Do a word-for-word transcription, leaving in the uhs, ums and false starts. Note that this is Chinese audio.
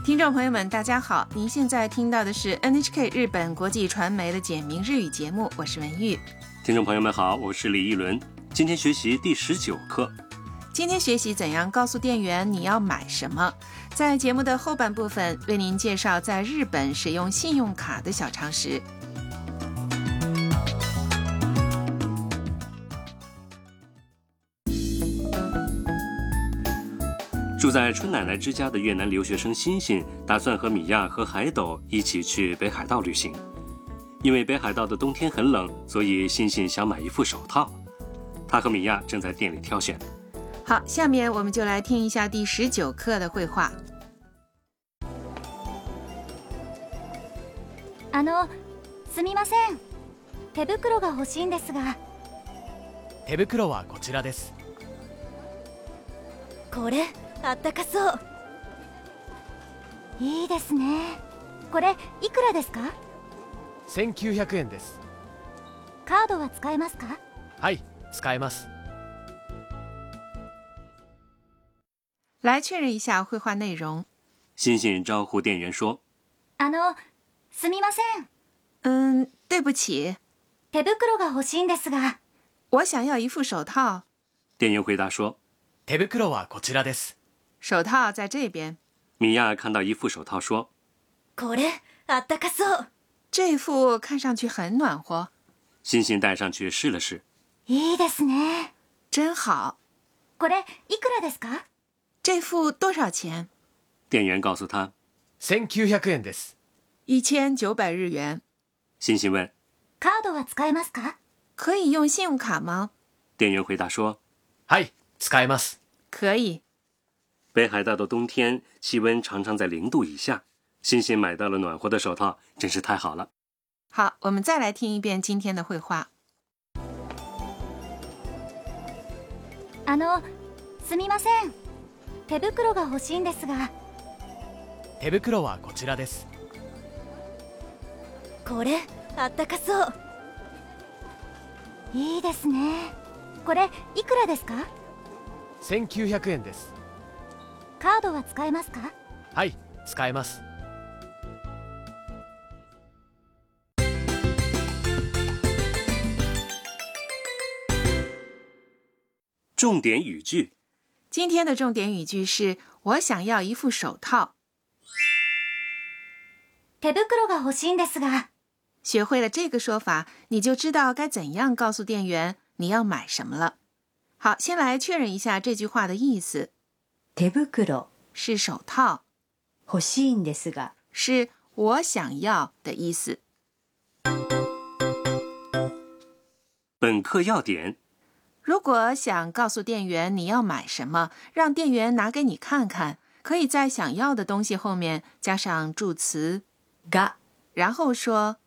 听众朋友们大家好，您现在听到的是 N H K 日本国际传媒的简明日语节目，我是文玉。 听众朋友们好，我是李一伦。今天学习第十九课。 今天学习怎样告诉店员你要买什么。在节目的后半部分为您介绍在日本使用信用卡的小常识。 住在春奶奶之家的越南留学生欣欣打算和米娅和海斗一起去北海道旅行。因为北海道的冬天很冷，所以欣欣想买一副手套。他和米娅正在店里挑选。 好，下面我们就来听一下第十九课的绘画。 あの、すみません。手袋が欲しいんですが。 手袋はこちらです。 これあったかそう。いいですね。これいくらですか？ せんきゅうひゃくえんです。 カードは使えますか？ はい、使えます。 来确认一下绘画内容。 欣欣招呼店员说：“ あの、すみません。 嗯，对不起， 手袋が欲しいんですが。 我想要一副手套。” 店员回答说：“ 手袋はこちらです。 手套在这边。” 米娅看到一副手套说：“ これあったかそう。 这副看上去很暖和。” 欣欣戴上去试了试。 いいですね。 真好。 これいくらですか？ 这副多少钱？ 店员告诉他せんきゅうひゃくえんです。 一千九百日元。 欣欣问：“ カードは使えますか？ 可以用信用卡吗？” 店员回答说：“ はい、使えます。” 可以。 北海道的冬天气温常常在零度以下，欣欣买到了暖和的手套，真是太好了。 好，我们再来听一遍今天的绘画。 あの、すみません。手袋が欲しいんですが。 手袋はこちらです。 これあったかそう。いいですね。これいくらですか？ せんきゅうひゃくえんです。 カードは使えますか？ はい、使えます。 重点语句。 今天的重点语句是我想要一副手套。 手袋が欲しいんですが。 学会了这个说法，你就知道该怎样告诉店员你要买什么了。好，先来确认一下这句话的意思。 手袋是手套， 欲しいんですが是我想要的意思。 本课要点： 如果想告诉店员你要买什么，让店员拿给你看看，可以在想要的东西后面加上助词が， 然后说